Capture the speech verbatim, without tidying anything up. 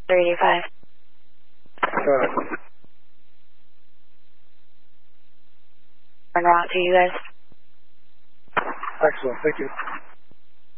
three eighty-five. Got it. En route to you guys. Excellent. Thank you.